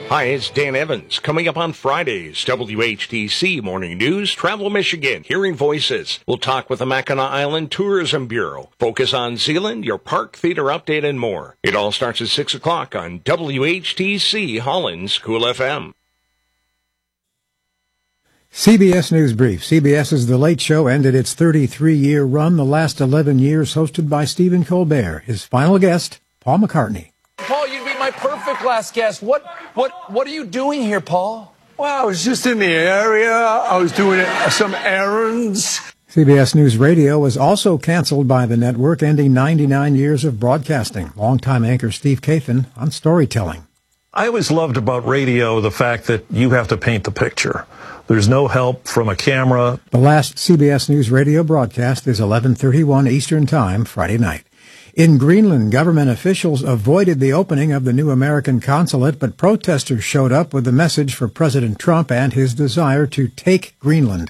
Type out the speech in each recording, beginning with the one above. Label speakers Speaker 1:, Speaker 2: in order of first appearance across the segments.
Speaker 1: Hi, it's Dan Evans. Coming up on Fridays, WHTC Morning News, Travel Michigan, Hearing Voices. We'll talk with the Mackinac Island Tourism Bureau. Focus on Zealand, your park theater update, and more. It all starts at 6 o'clock on WHTC Holland's Cool FM.
Speaker 2: CBS News Brief. CBS's The Late Show ended its 33-year run, the last 11 years hosted by Stephen Colbert. His final guest, Paul McCartney.
Speaker 3: Paul, you'd be my perfect last guest. What are you doing here, Paul?
Speaker 4: Well, I was just in the area. I was doing some errands.
Speaker 2: CBS News Radio was also canceled by the network, ending 99 years of broadcasting. Longtime anchor Steve Kathan on storytelling.
Speaker 5: I always loved about radio the fact that you have to paint the picture. There's no help from a camera.
Speaker 2: The last CBS News Radio broadcast is 11:31 Eastern Time, Friday night. In Greenland, government officials avoided the opening of the new American consulate, but protesters showed up with a message for President Trump and his desire to take Greenland.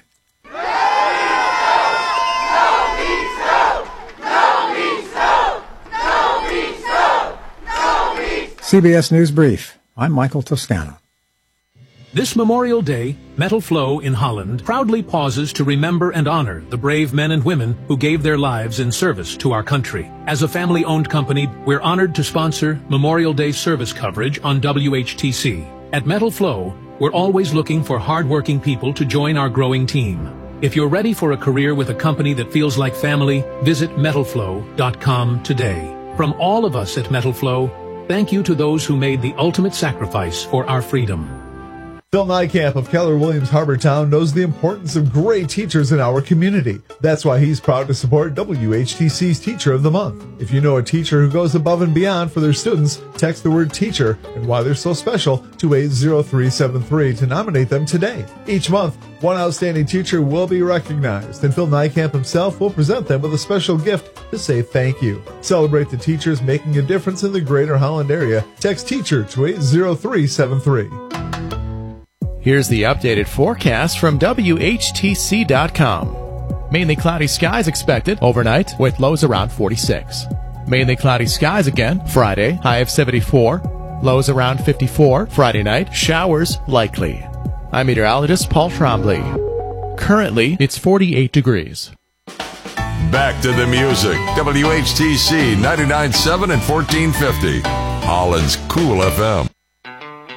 Speaker 2: CBS News Brief. I'm Michael Toscano.
Speaker 6: This Memorial Day, Metal Flow in Holland proudly pauses to remember and honor the brave men and women who gave their lives in service to our country. As a family-owned company, we're honored to sponsor Memorial Day service coverage on WHTC. At Metal Flow, we're always looking for hard-working people to join our growing team. If you're ready for a career with a company that feels like family, visit metalflow.com today. From all of us at Metal Flow, thank you to those who made the ultimate sacrifice for our freedom.
Speaker 7: Phil Nykamp of Keller Williams Harbortown knows the importance of great teachers in our community. That's why he's proud to support WHTC's Teacher of the Month. If you know a teacher who goes above and beyond for their students, text the word teacher and why they're so special to 80373 to nominate them today. Each month, one outstanding teacher will be recognized, and Phil Nykamp himself will present them with a special gift to say thank you. Celebrate the teachers making a difference in the greater Holland area. Text teacher to 80373.
Speaker 8: Here's the updated forecast from WHTC.com. Mainly cloudy skies expected overnight with lows around 46. Mainly cloudy skies again Friday, high of 74. Lows around 54. Friday night, showers likely. I'm meteorologist Paul Trombley. Currently, it's 48 degrees.
Speaker 9: Back to the music. WHTC 99.7 and 1450. Holland's Cool FM.